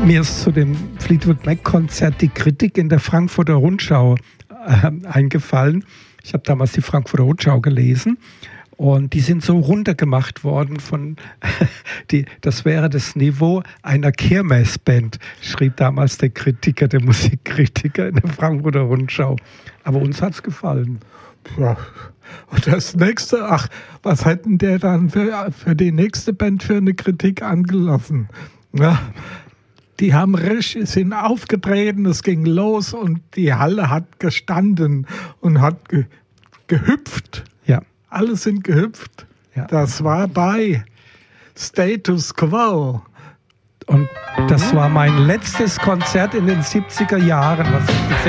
Mir ist zu dem Fleetwood Mac-Konzert die Kritik in der Frankfurter Rundschau eingefallen. Ich habe damals die Frankfurter Rundschau gelesen und die sind so runtergemacht worden von, das wäre das Niveau einer Kirmesband, schrieb damals der Kritiker, der Musikkritiker in der Frankfurter Rundschau. Aber uns hat es gefallen. Ja. Und das nächste, was hätten der dann für die nächste Band für eine Kritik angelassen? Ja. Die sind aufgetreten, es ging los und die Halle hat gestanden und hat gehüpft. Ja. Alle sind gehüpft. Ja. Das war bei Status Quo. Und das war mein letztes Konzert in den 70er Jahren, was ich gesehen habe.